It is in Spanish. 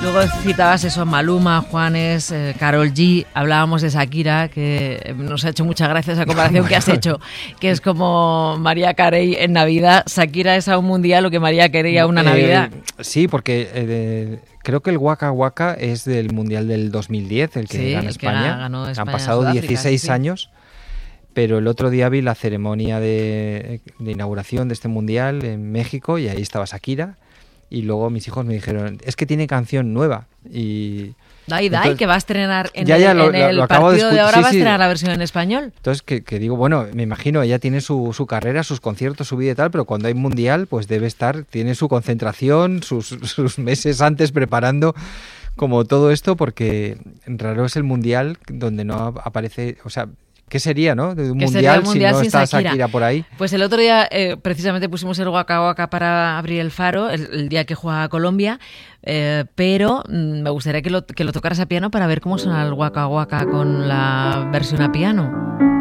Luego citabas eso, Maluma, Juanes, Karol G, hablábamos de Shakira, que nos ha hecho mucha gracia esa comparación que has hecho, que es como Mariah Carey en Navidad. Shakira es a un mundial lo que Mariah Carey a una Navidad. Sí, porque creo que el Waka Waka es del mundial del 2010, el que Sí, gana el que España. ganó España, Han pasado Sudáfrica, 16 sí. años. Pero el otro día vi la ceremonia de inauguración de este mundial en México y ahí estaba Shakira. Y luego mis hijos me dijeron, es que tiene canción nueva. Y Dai, que va a estrenar en lo el acabo partido de ahora, sí, va a sí. estrenar la versión en español. Entonces, que digo, bueno, me imagino, ella tiene su carrera, sus conciertos, su vida y tal, pero cuando hay mundial, pues debe estar, tiene su concentración, sus meses antes preparando como todo esto, porque raro es el mundial donde no aparece, o sea, ¿qué sería, no? De un mundial si no está Shakira por ahí. Pues el otro día precisamente pusimos el Waka Waka para abrir el Faro, el día que juega Colombia, pero me gustaría que lo tocaras a piano para ver cómo suena el Waka Waka con la versión a piano.